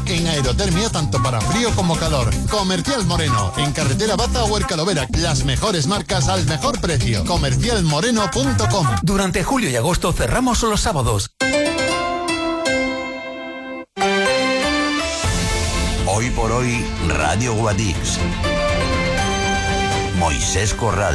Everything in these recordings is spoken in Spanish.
en aerotermia tanto para frío como calor. Comercial Moreno, en carretera Baza o Hercalovera. Las mejores marcas al mejor precio. Comercialmoreno.com. Durante julio y agosto cerramos los sábados. Hoy por hoy, Radio Guadix. Moisés Corral.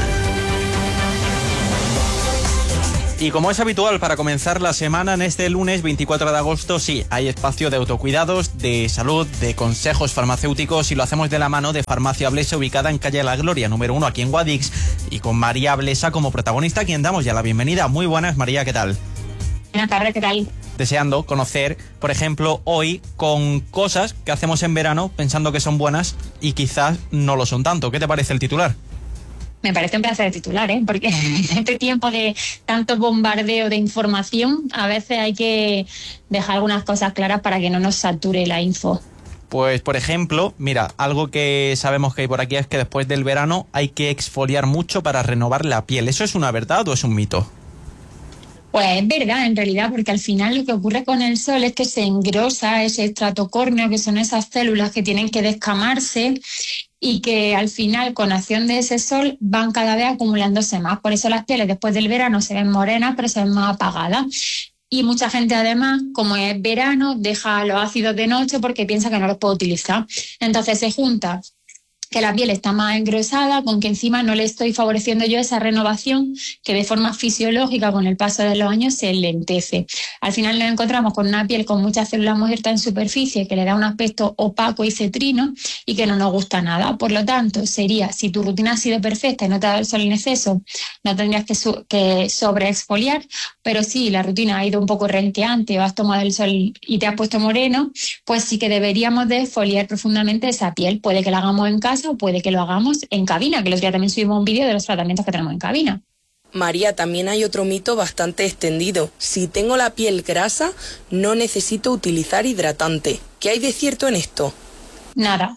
Y como es habitual para comenzar la semana, en este lunes 24 de agosto, sí, hay espacio de autocuidados, de salud, de consejos farmacéuticos, y lo hacemos de la mano de Farmacia Blesa, ubicada en calle La Gloria, número 1, aquí en Guadix, y con María Blesa como protagonista, a quien damos ya la bienvenida. Muy buenas, María, ¿qué tal? Buenas tardes, ¿qué tal? Deseando conocer, por ejemplo, hoy, con cosas que hacemos en verano pensando que son buenas y quizás no lo son tanto. ¿Qué te parece el titular? Me parece un placer titular, porque en este tiempo de tanto bombardeo de información, a veces hay que dejar algunas cosas claras para que no nos sature la info. Pues, por ejemplo, mira, algo que sabemos que hay por aquí es que después del verano hay que exfoliar mucho para renovar la piel. ¿Eso es una verdad o es un mito? Pues es verdad, en realidad, porque al final lo que ocurre con el sol es que se engrosa ese estrato córneo, que son esas células que tienen que descamarse, y que al final, con acción de ese sol, van cada vez acumulándose más. Por eso las pieles después del verano se ven morenas, pero se ven más apagadas. Y mucha gente, además, como es verano, deja los ácidos de noche porque piensa que no los puede utilizar. Entonces se junta que la piel está más engrosada, con que encima no le estoy favoreciendo yo esa renovación que de forma fisiológica con el paso de los años se lentece. Al final nos encontramos con una piel con muchas células muertas en superficie que le da un aspecto opaco y cetrino y que no nos gusta nada. Por lo tanto, sería, si tu rutina ha sido perfecta y no te ha dado el sol en exceso, no tendrías que sobreexfoliar, pero si la rutina ha ido un poco renqueante o has tomado el sol y te has puesto moreno, pues sí que deberíamos de exfoliar profundamente esa piel. Puede que la hagamos en casa o puede que lo hagamos en cabina, que el otro día también subimos un vídeo de los tratamientos que tenemos en cabina. María, también hay otro mito bastante extendido. Si tengo la piel grasa, no necesito utilizar hidratante. ¿Qué hay de cierto en esto? Nada.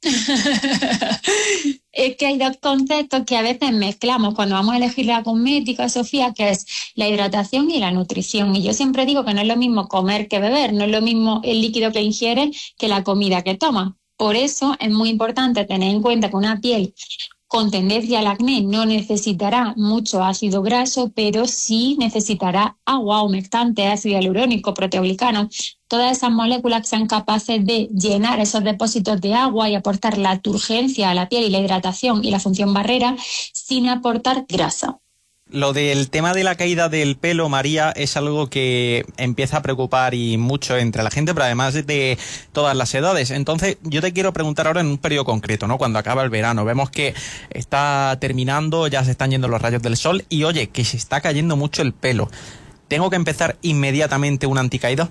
Es que hay dos conceptos que a veces mezclamos cuando vamos a elegir la cosmética, Sofía, que es la hidratación y la nutrición. Y yo siempre digo que no es lo mismo comer que beber, no es lo mismo el líquido que ingieres que la comida que tomas. Por eso es muy importante tener en cuenta que una piel con tendencia al acné no necesitará mucho ácido graso, pero sí necesitará agua, humectante, ácido hialurónico, proteoglicano, todas esas moléculas que sean capaces de llenar esos depósitos de agua y aportar la turgencia a la piel y la hidratación y la función barrera sin aportar grasa. Lo del tema de la caída del pelo, María, es algo que empieza a preocupar y mucho entre la gente, pero además de todas las edades. Entonces, yo te quiero preguntar ahora en un periodo concreto, ¿no? Cuando acaba el verano, vemos que está terminando, ya se están yendo los rayos del sol y, oye, que se está cayendo mucho el pelo. ¿Tengo que empezar inmediatamente un anticaído?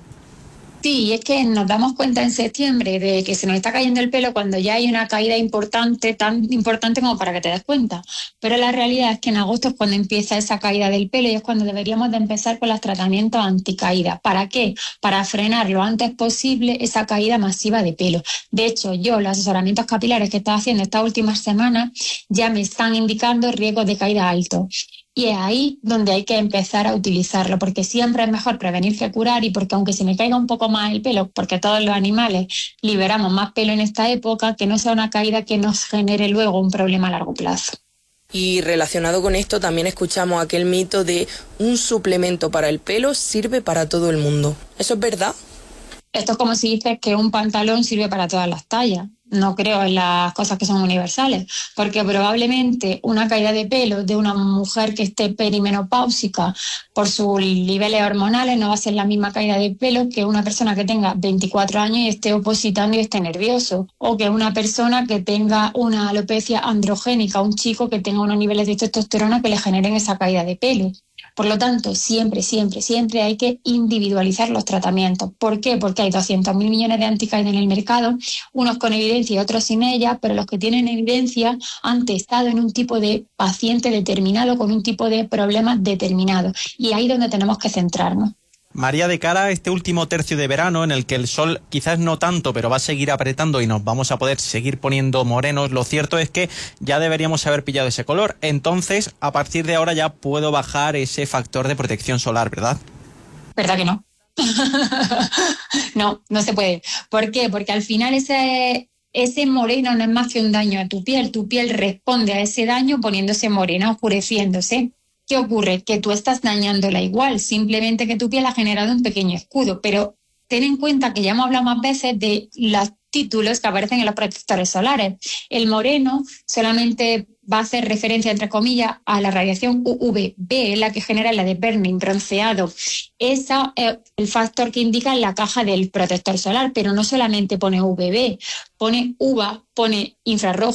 Sí, es que nos damos cuenta en septiembre de que se nos está cayendo el pelo cuando ya hay una caída importante, tan importante como para que te des cuenta. Pero la realidad es que en agosto es cuando empieza esa caída del pelo y es cuando deberíamos de empezar con los tratamientos anticaída. ¿Para qué? Para frenar lo antes posible esa caída masiva de pelo. De hecho, yo los asesoramientos capilares que estaba haciendo estas últimas semanas ya me están indicando riesgos de caída altos. Y es ahí donde hay que empezar a utilizarlo, porque siempre es mejor prevenir que curar y porque aunque se me caiga un poco más el pelo, porque todos los animales liberamos más pelo en esta época, que no sea una caída que nos genere luego un problema a largo plazo. Y relacionado con esto también escuchamos aquel mito de un suplemento para el pelo sirve para todo el mundo. ¿Eso es verdad? Esto es como si dices que un pantalón sirve para todas las tallas. No creo en las cosas que son universales, porque probablemente una caída de pelo de una mujer que esté perimenopáusica por sus niveles hormonales no va a ser la misma caída de pelo que una persona que tenga 24 años y esté opositando y esté nervioso, o que una persona que tenga una alopecia androgénica, un chico que tenga unos niveles de testosterona que le generen esa caída de pelo. Por lo tanto, siempre hay que individualizar los tratamientos. ¿Por qué? Porque hay 200.000 millones de anticaídas en el mercado, unos con evidencia y otros sin ella, pero los que tienen evidencia han testado en un tipo de paciente determinado con un tipo de problemas determinado. Y ahí es donde tenemos que centrarnos. María, de cara a este último tercio de verano en el que el sol quizás no tanto, pero va a seguir apretando y nos vamos a poder seguir poniendo morenos, lo cierto es que ya deberíamos haber pillado ese color. Entonces, a partir de ahora ya puedo bajar ese factor de protección solar, ¿verdad? ¿Verdad que no? No, no se puede. ¿Por qué? Porque al final ese moreno no es más que un daño a tu piel responde a ese daño poniéndose morena, oscureciéndose. ¿Qué ocurre? Que tú estás dañándola igual, simplemente que tu piel ha generado un pequeño escudo, pero ten en cuenta que ya hemos hablado más veces de los títulos que aparecen en los protectores solares. El moreno solamente va a hacer referencia, entre comillas, a la radiación UVB, la que genera la de burning, bronceado. Esa es el factor que indica en la caja del protector solar, pero no solamente pone UVB, pone UVA, pone infrarrojo,